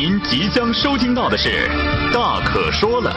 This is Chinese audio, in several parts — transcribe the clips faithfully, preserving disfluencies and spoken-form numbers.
您即将收听到的是《大可说了》。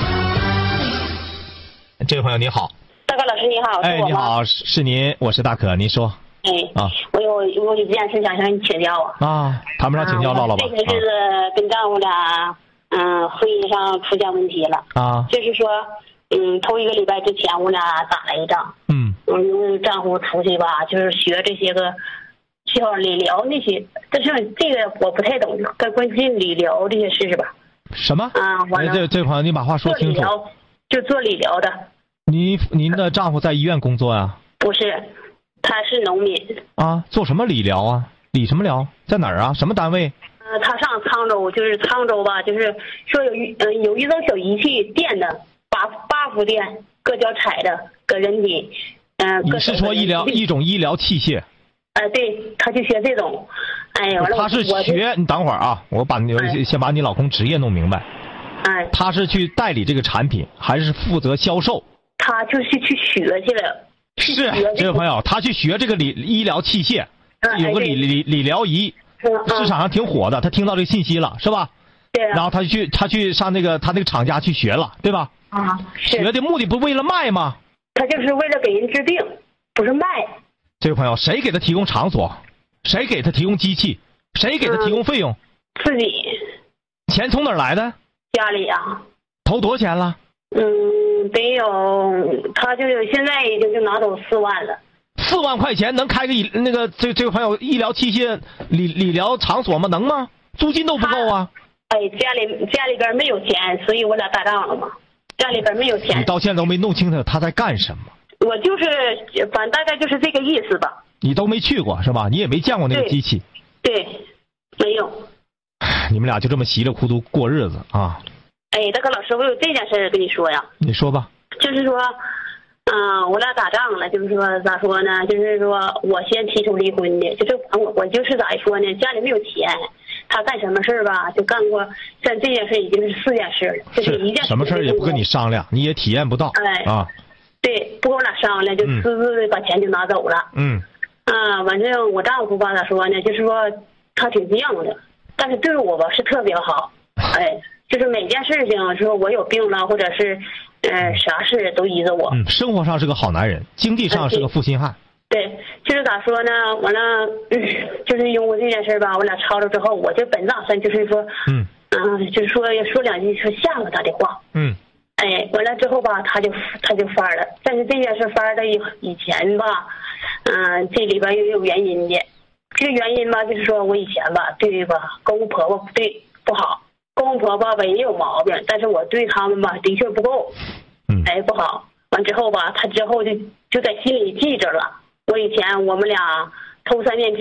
这位朋友你好。 大可老师你好。 哎，你好，是您，我是大可，您说。 哎啊，我有我有一件事想向你请教啊。 啊，谈不上请教，唠唠吧。 这个是跟丈夫俩，嗯，婚姻上出现问题了。啊。就是说，嗯，头一个礼拜之前，我俩打了一仗。嗯。嗯，丈夫出去吧，就是学这些个，像理疗那些，但是这个我不太懂，该关心理疗这些事是吧？ 什么？ 啊，完了。 这这位朋友，你把话说清楚。 做理疗，就做理疗的。 您您的丈夫在医院工作呀？ 不是，他是农民。啊， 做什么理疗啊？理什么疗？在哪儿啊？什么单位？ 呃，他上沧州，就是沧州吧，就是说有一嗯、呃、有一种小仪器电的，八八伏电，各脚踩的，搁人体，嗯、呃。 你是说医疗一种医疗器械？ 哎、呃，对，他就学这种，哎呀，完了他是学，你等会儿啊，我把你、哎、先把你老公职业弄明白。 哎。 他是去代理这个产品，还是负责销售？ 他就是去学去了。 是这位朋友，他去学这个理医疗器械， 嗯、 有个理理理疗仪， 嗯、 市场上挺火的。他听到这个信息了，是吧？ 对、啊。 然后他去他去上那个他那个厂家去学了，对吧？ 啊，是。 学的目的不为了卖吗？ 他就是为了给人治病，不是卖。 这位朋友，谁给他提供场所？谁给他提供机器？谁给他提供费用？ 嗯、自己。 钱从哪儿来的？ 家里啊。 投多少钱了？ 嗯，得有，他就现在已经就拿走四万了。 四万块钱能开个医那个这这位朋友医疗器械理理疗场所吗？能吗？租金都不够啊！ 哎，家里家里边没有钱，所以我俩打仗了嘛。家里边没有钱。 你到现在都没弄清楚他在干什么。 我就是，反正大概就是这个意思吧。 你都没去过是吧？你也没见过那个机器。 对，对没有。 你们俩就这么稀里糊涂过日子啊？ 哎，大哥老师，我有这件事跟你说呀。 你说吧。 就是说，嗯、呃，我俩打仗了，就是说咋说呢？就是说我先提出离婚的，就是我我就是咋说呢？家里没有钱，他干什么事儿吧，就干过像这件事已经是四件事了，就是一件事。 什么事儿也不跟你商量，你也体验不到。 哎啊。 对，不跟我俩商量，就私自的把钱就拿走了。 嗯。 啊，反正我丈夫吧，咋说呢？就是说他挺犟的，但是对我吧是特别好，哎。就是每件事情，说我有病了，或者是，呃，啥事都依着我。 嗯，生活上是个好男人，经济上是个负心汉。 对，就是咋说呢？完了，嗯、就是因为这件事吧，我俩吵了之后，我就本打算就是说，嗯，嗯、呃，就是说说两句说吓唬他的话。嗯。哎，完了之后吧，他就他就翻了，但是这件事翻的以以前吧，嗯、呃，这里边又有原因的。这个原因吧，就是说我以前吧，对吧，公公婆婆不对不好。公公婆婆吧也有毛病，但是我对他们吧的确不够，嗯，哎不好。完之后吧，他之后就就在心里记着了。我以前我们俩头三年之